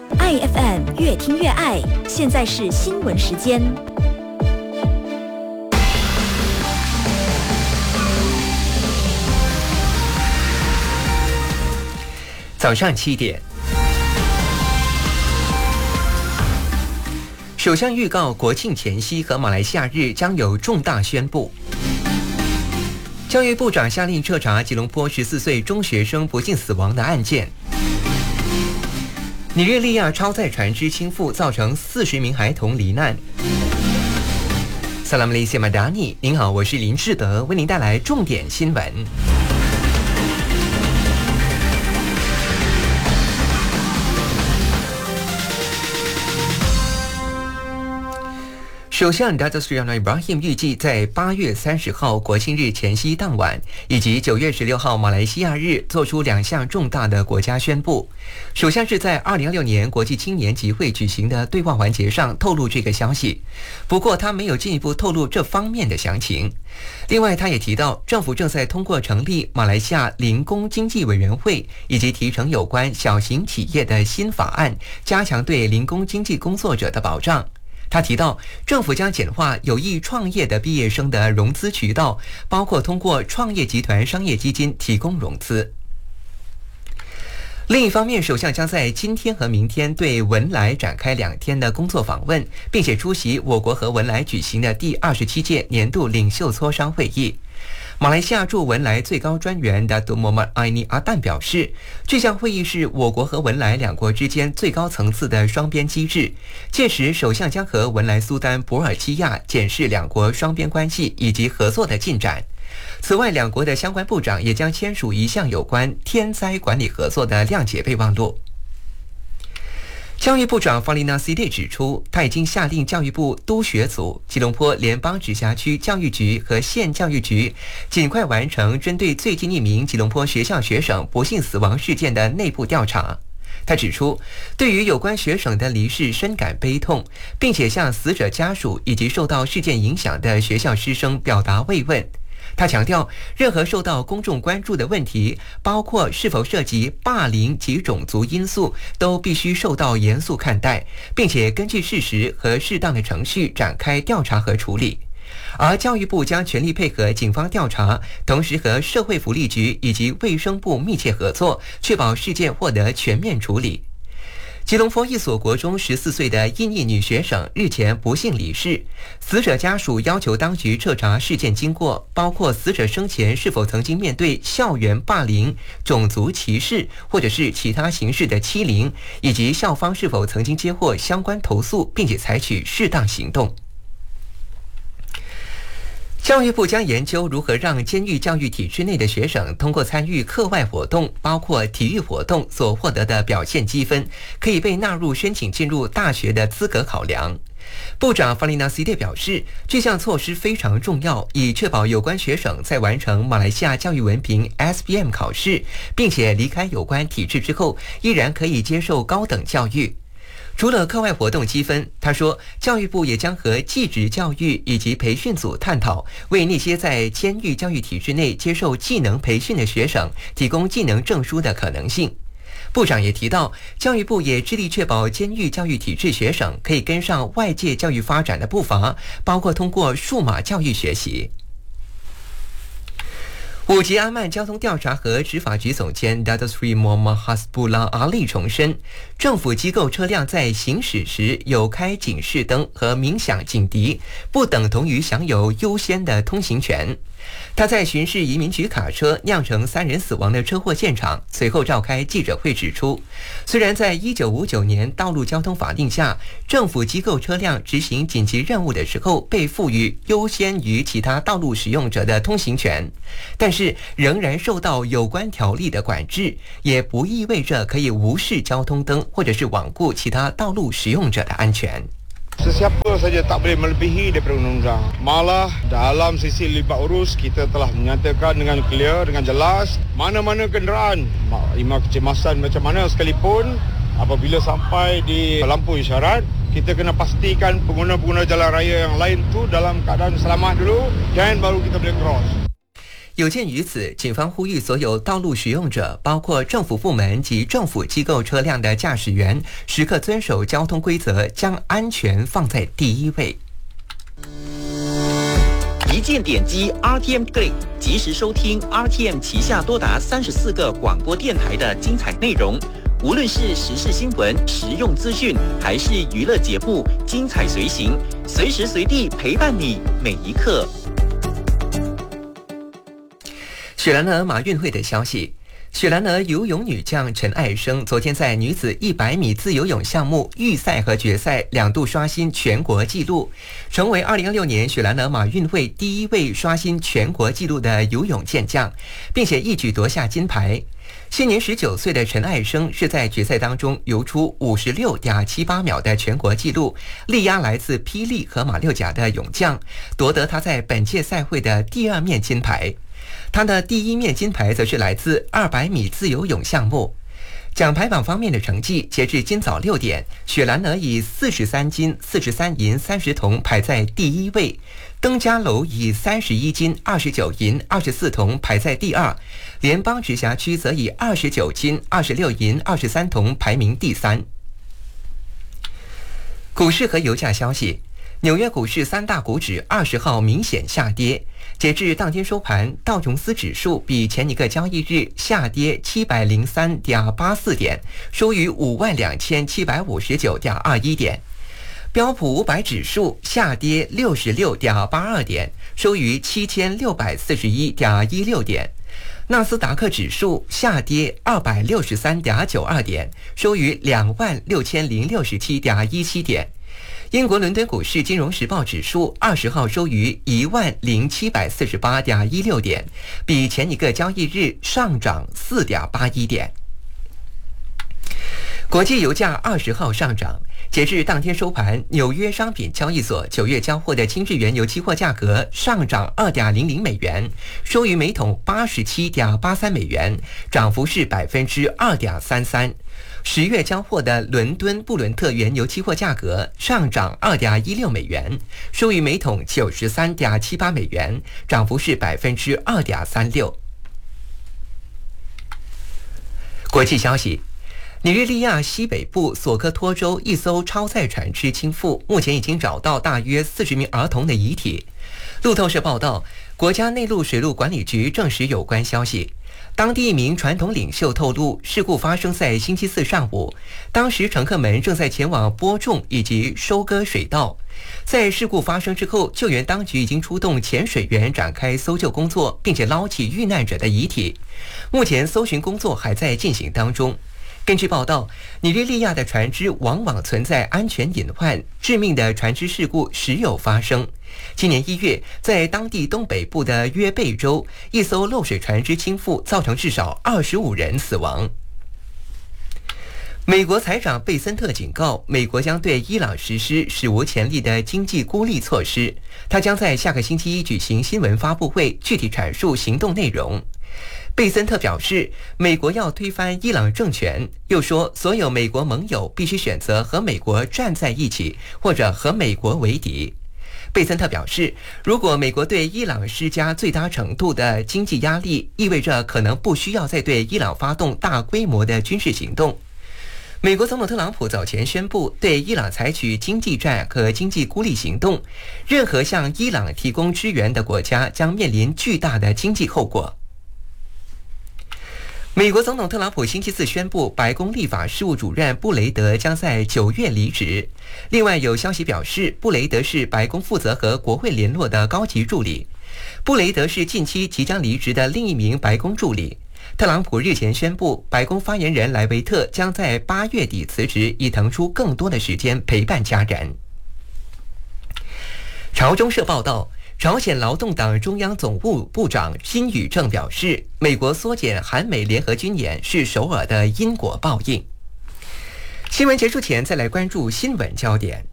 IFM 越听越爱，现在是新闻时间。 早上7点，首相预告国庆前夕和马来西亚日将有重大宣布。教育部长下令彻查吉隆坡14岁中学生不幸死亡的案件。尼日利亚超载船只倾覆，造成40名孩童罹难。萨拉姆雷西马达尼，您好，我是林志德，为您带来重点新闻。首相 Datuk Seri Anwar Ibrahim 预计在8月30号国庆日前夕当晚，以及9月16号马来西亚日做出2项重大的国家宣布。首相是在2016年国际青年集会举行的对话环节上透露这个消息，不过他没有进一步透露这方面的详情。另外，他也提到政府正在通过成立马来西亚零工经济委员会，以及提成有关小型企业的新法案，加强对零工经济工作者的保障。他提到，政府将简化有意创业的毕业生的融资渠道，包括通过创业集团商业基金提供融资。另一方面，首相将在今天和明天对文莱展开2天的工作访问，并且出席我国和文莱举行的第27届年度领袖磋商会议。马来西亚驻文莱最高专员Datuk Muhammad Aini Adan 表示，这项会议是我国和文莱2国之间最高层次的双边机制。届时，首相将和文莱苏丹博尔基亚检视2国双边关系以及合作的进展。此外，2国的相关部长也将签署一项有关天灾管理合作的谅解备忘录。教育部长法里纳西蒂指出，他已经下令教育部督学组、吉隆坡联邦直辖区教育局和县教育局尽快完成针对最近1名吉隆坡学校学生不幸死亡事件的内部调查。他指出，对于有关学生的离世深感悲痛，并且向死者家属以及受到事件影响的学校师生表达慰问。他强调，任何受到公众关注的问题，包括是否涉及霸凌及种族因素，都必须受到严肃看待，并且根据事实和适当的程序展开调查和处理。而教育部将全力配合警方调查，同时和社会福利局以及卫生部密切合作，确保事件获得全面处理。吉隆坡一所国中14岁的印尼女学生日前不幸离世，死者家属要求当局彻查事件经过，包括死者生前是否曾经面对校园霸凌、种族歧视或者是其他形式的欺凌，以及校方是否曾经接获相关投诉，并且采取适当行动。教育部将研究如何让监狱教育体制内的学生通过参与课外活动，包括体育活动所获得的表现积分，可以被纳入申请进入大学的资格考量。部长法里纳西蒂表示，这项措施非常重要，以确保有关学生在完成马来西亚教育文凭 SPM 考试，并且离开有关体制之后，依然可以接受高等教育。除了课外活动积分，他说，教育部也将和技职教育以及培训组探讨，为那些在监狱教育体制内接受技能培训的学生提供技能证书的可能性。部长也提到，教育部也致力确保监狱教育体制学生可以跟上外界教育发展的步伐，包括通过数码教育学习。5级阿曼交通调查和执法局总监 Datuk Seri Muhammad Hasbullah Ali 重申，政府机构车辆在行驶时有开警示灯和鸣响警笛，不等同于享有优先的通行权。他在巡视移民局卡车酿成3人死亡的车祸现场，随后召开记者会指出，虽然在1959年道路交通法令下，政府机构车辆执行紧急任务的时候被赋予优先于其他道路使用者的通行权，但是仍然受到有关条例的管制，也不意味着可以无视交通灯或者是罔顾其他道路使用者的安全。 Sesiapa saja tak boleh melebihi daripada undang-undang. Malah dalam sisi libat urus kita telah menyatakan dengan clear, dengan jelas mana-mana kenderaan lima kecemasan macam mana sekalipun apabila sampai di lampu isyarat, kita kena pastikan pengguna-pengguna jalan raya yang lain tu dalam keadaan selamat dulu, dan baru kita boleh cross. 有鉴于此，警方呼吁所有道路使用者，包括政府部门及政府机构车辆的驾驶员，时刻遵守交通规则，将安全放在第一位。 一键点击 RTM Play， 及时收听 RTM 旗下多达34个广播电台的精彩内容。无论是时事新闻、实用资讯，还是娱乐节目，精彩随行，随时随地陪伴你每一刻。 雪兰莪马运会的消息。雪兰莪游泳女将陈爱生昨天在女子100米自由泳项目预赛和决赛两度刷新全国纪录，成为2016年雪兰莪马运会第一位刷新全国纪录的游泳健将，并且一举夺下金牌。现年19岁的陈爱生是在决赛当中游出56.78秒的全国纪录，力压来自霹雳和马六甲的泳将，夺得他在本届赛会的第2面金牌。他的第1面金牌则是来自200米自由泳项目。奖牌榜方面的成绩，截至今早6点，雪兰莪以43金、43银、30铜排在第1位，登嘉楼以31金、29银、24铜排在第2，联邦直辖区则以29金、26银、23铜排名第3。股市和油价消息。纽约股市3大股指20号明显下跌，截至当天收盘，道琼斯指数比前一个交易日下跌703.84点，收于52759.21点；标普500指数下跌66.82点，收于7641.16点；纳斯达克指数下跌263.92点，收于26067.17点。英国伦敦股市金融时报指数20号收于10748.16点，比前一个交易日上涨4.81点。国际油价20号上涨，截至当天收盘，纽约商品交易所9月交货的轻质原油期货价格上涨2.00美元，收于每桶87.83美元，涨幅是2.33%。10月交货的伦敦布伦特原油期货价格上涨2.16美元，收于每桶93.78美元，涨幅是2.36%。国际消息。尼日利亚西北部索科托州一艘超载船只倾覆，目前已经找到大约40名儿童的遗体。路透社报道，国家内陆水路管理局证实有关消息。当地一名传统领袖透露，事故发生在星期四上午，当时乘客们正在前往播种以及收割水稻。在事故发生之后，救援当局已经出动潜水员展开搜救工作，并且捞起遇难者的遗体。目前搜寻工作还在进行当中。根据报道，尼日利亚的船只往往存在安全隐患，致命的船只事故时有发生。今年1月，在当地东北部的约贝州，一艘漏水船只倾覆，造成至少25人死亡。美国财长贝森特警告，美国将对伊朗实施史无前例的经济孤立措施。他将在下个星期一举行新闻发布会，具体阐述行动内容。贝森特表示，美国要推翻伊朗政权，又说所有美国盟友必须选择和美国站在一起，或者和美国为敌。贝森特表示，如果美国对伊朗施加最大程度的经济压力，意味着可能不需要再对伊朗发动大规模的军事行动。美国总统特朗普早前宣布对伊朗采取经济战和经济孤立行动，任何向伊朗提供支援的国家将面临巨大的经济后果。美国总统特朗普星期四宣布，白宫立法事务主任布雷德将在9月离职。另外有消息表示，布雷德是白宫负责和国会联络的高级助理。布雷德是近期即将离职的另一名白宫助理。特朗普日前宣布，白宫发言人莱维特将在8月底辞职，以腾出更多的时间陪伴家人。朝中社报道，朝鲜劳动党中央总务部长金宇正表示，美国缩减韩美联合军演是首尔的因果报应。新闻结束前，再来关注新闻焦点。